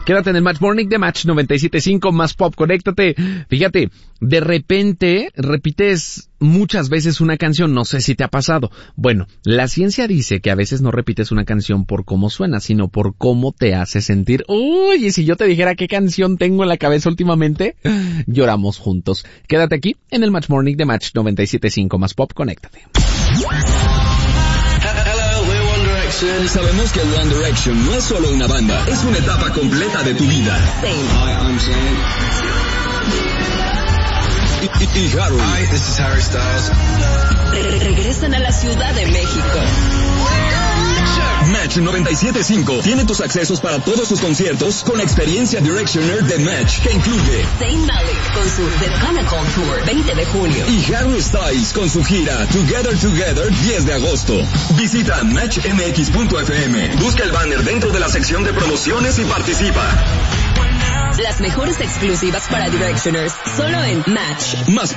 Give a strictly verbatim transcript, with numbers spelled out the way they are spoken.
Quédate en el Match Morning de Match noventa y siete punto cinco, más pop, conéctate. Fíjate, de repente repites muchas veces una canción, no sé si te ha pasado. Bueno, la ciencia dice que a veces no repites una canción por cómo suena, sino por cómo te hace sentir. Uy, y si yo te dijera qué canción tengo en la cabeza últimamente, lloramos juntos. Quédate aquí en el Match Morning de Match noventa y siete punto cinco, más pop, conéctate. Sabemos que One Direction no es solo una banda, es una etapa completa de tu vida. Hi, I'm Zayn. Y, y, y Harry. Hi, this is Harry Styles. Re- regresan a la Ciudad de México. Match noventa y siete punto cinco tiene tus accesos para todos sus conciertos con la experiencia Directioner de Match, que incluye Zayn Malik con su The Pinnacle Tour veinte de junio y Harry Styles con su gira Together Together diez de agosto. Visita match m x punto f m, busca el banner dentro de la sección de promociones y participa. Las mejores exclusivas para Directioners solo en Match. Más